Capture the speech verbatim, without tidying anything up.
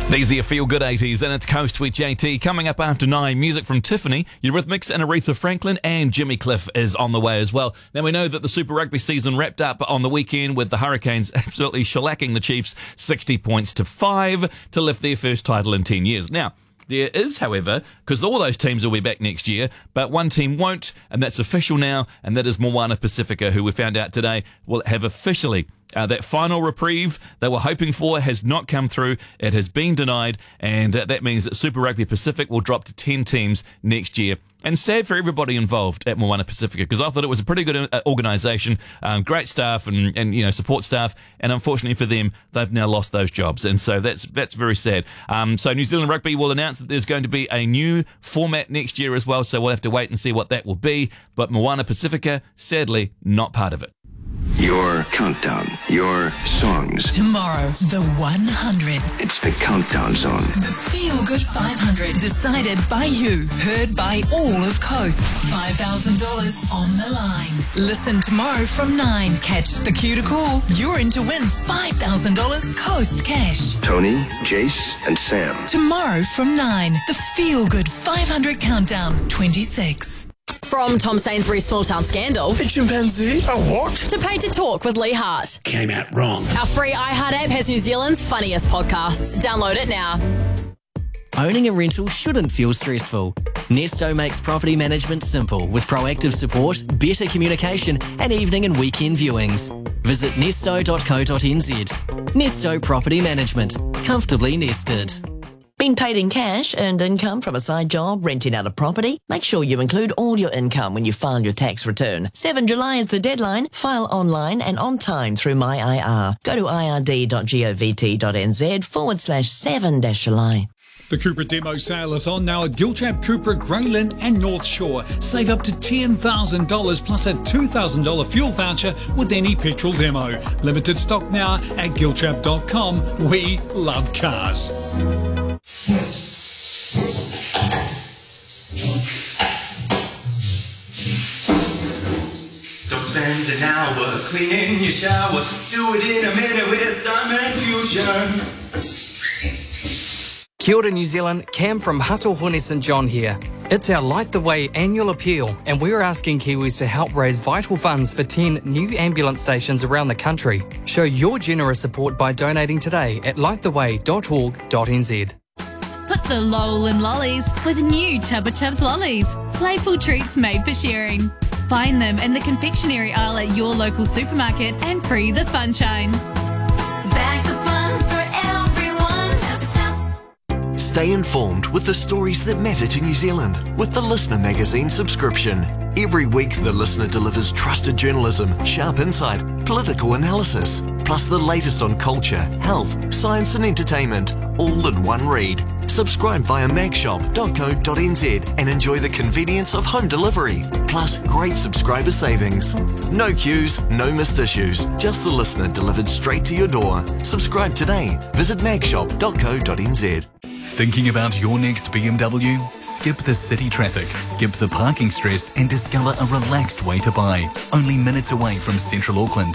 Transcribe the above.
These are your feel-good eighties, and it's Coast with J T. Coming up after nine, music from Tiffany, Eurythmics and Aretha Franklin, and Jimmy Cliff is on the way as well. Now, we know that the Super Rugby season wrapped up on the weekend with the Hurricanes absolutely shellacking the Chiefs sixty points to five to lift their first title in ten years. Now, there is, however, because all those teams will be back next year, but one team won't, and that's official now, and that is Moana Pacifica, who we found out today will have officially Uh, that final reprieve they were hoping for has not come through. It has been denied, and uh, that means that Super Rugby Pacific will drop to ten teams next year. And sad for everybody involved at Moana Pacifica, because I thought it was a pretty good uh, organisation, um, great staff and, and you know support staff, and unfortunately for them, they've now lost those jobs, and so that's that's very sad. Um, so New Zealand Rugby will announce that there's going to be a new format next year as well, so we'll have to wait and see what that will be, but Moana Pacifica, sadly, not part of it. Your countdown, your songs. Tomorrow, the one hundreds. It's the Countdown Zone. The Feel Good five hundred, decided by you, heard by all of Coast. five thousand dollars on the line. Listen tomorrow from nine. Catch the cue to call. You're in to win five thousand dollars Coast cash. Tony, Jace, and Sam. Tomorrow from nine. The Feel Good five hundred Countdown twenty-six. From Tom Sainsbury's Small Town Scandal A chimpanzee? A what? to Paid to Talk with Lee Hart. Came out wrong. Our free iHeart app has New Zealand's funniest podcasts. Download it now. Owning a rental shouldn't feel stressful. Nesto makes property management simple with proactive support, better communication and evening and weekend viewings. Visit nesto dot co dot n z. Nesto Property Management. Comfortably nested. Been paid in cash, earned income from a side job, renting out a property? Make sure you include all your income when you file your tax return. seventh of July is the deadline. File online and on time through My I R. Go to ird.govt.nz forward slash 7 dash July. The Cupra demo sale is on now at Giltrap Cupra, Greylin and North Shore. Save up to ten thousand dollars plus a two thousand dollars fuel voucher with any petrol demo. Limited stock now at giltrap dot com. We love cars. Don't spend an hour cleaning your shower. Do it in a minute with Diamond Fusion. Kia ora New Zealand, Cam from Hatohone St John here. It's our Light the Way annual appeal, and we're asking Kiwis to help raise vital funds for ten new ambulance stations around the country. Show your generous support by donating today at light the way dot org dot n z. Put the lol in lollies with new Chubba Chubs lollies. Playful treats made for sharing. Find them in the confectionery aisle at your local supermarket and free the funshine. Bags of fun for everyone. Chubba Chubs. Stay informed with the stories that matter to New Zealand with the Listener magazine subscription. Every week, The Listener delivers trusted journalism, sharp insight, political analysis, plus the latest on culture, health, science and entertainment, all in one read. Subscribe via magshop dot co dot n z and enjoy the convenience of home delivery, plus great subscriber savings. No queues, no missed issues, just The Listener delivered straight to your door. Subscribe today. Visit magshop dot co dot n z. Thinking about your next B M W? Skip the city traffic, skip the parking stress and discover a relaxed way to buy. Only minutes away from Central Auckland.